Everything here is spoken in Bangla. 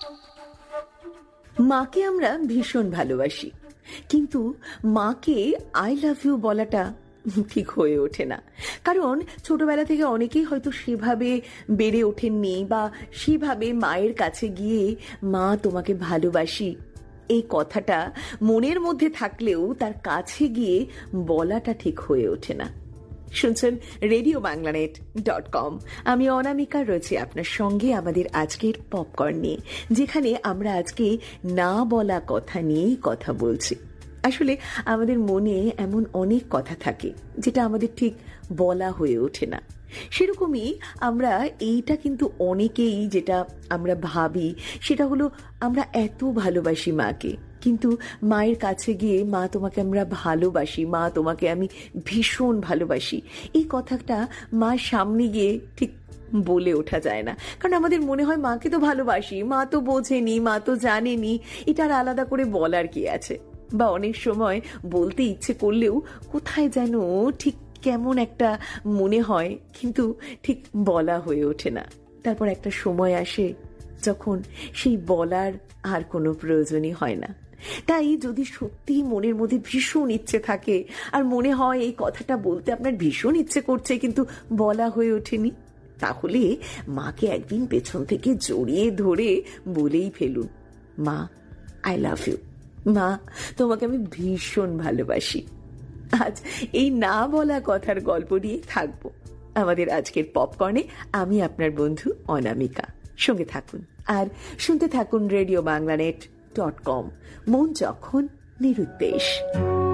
মাকে আমরা ভীষণ ভালোবাসি, কিন্তু মাকে আই লাভ ইউ বলাটা ঠিক হয়ে ওঠে না। কারণ ছোটবেলা থেকে অনেকেই হয়তো সেভাবে বেড়ে ওঠেননি, বা সেভাবে মায়ের কাছে গিয়ে মা তোমাকে ভালোবাসি এই কথাটা মনের মধ্যে থাকলেও তার কাছে গিয়ে বলাটা ঠিক হয়ে ওঠে না। শুনছেন RadioBanglaNet.com। আমি অনামিকা রয়েছি আপনার সঙ্গে আমাদের আজকের পপকর্ন নিয়ে, যেখানে আমরা আজকে না বলা কথা নিয়েই কথা বলছি। আসলে আমাদের মনে এমন অনেক কথা থাকে যেটা আমাদের ঠিক বলা হয়ে ওঠে না। সেরকমই আমরা এইটা কিন্তু অনেকেই যেটা আমরা ভাবি সেটা হলো আমরা এত ভালোবাসি মাকে, কিন্তু মায়ের কাছে গিয়ে মা তোমাকে আমরা ভালোবাসি, মা তোমাকে আমি ভীষণ ভালোবাসি এই কথাটা মার সামনে গিয়ে ঠিক বলে ওঠা যায় না। কারণ আমাদের মনে হয় মাকে তো ভালোবাসি, মা তো বোঝেনি, মা তো জানেনি, এটার আলাদা করে বলার কি আছে। বা অনেক সময় বলতে ইচ্ছে করলেও কোথায় যেন ঠিক কেমন একটা মনে হয়, কিন্তু ঠিক বলা হয়ে ওঠে না। তারপর একটা সময় আসে যখন সেই বলার আর কোনো প্রয়োজনই হয় না। তাই যদি সত্যি মনের মধ্যে ভীষণ ইচ্ছে থাকে আর মনে হয় এই কথাটা বলতে আপনার ভীষণ ইচ্ছে করছে কিন্তু বলা হয়ে ওঠেনি, তাহলে মাকে একদিন পেছন থেকে জড়িয়ে ধরে বলেই ফেলুন, মা আই লাভ ইউ, মা তোমাকে আমি ভীষণ ভালোবাসি। আজ এই না বলা কথার গল্প নিয়ে থাকবো আমাদের আজকের পপকর্নে। আমি আপনার বন্ধু অনামিকা, সঙ্গে থাকুন আর শুনতে থাকুন RadioBanglaNet.com। মন যখন নিরুদ্দেশ।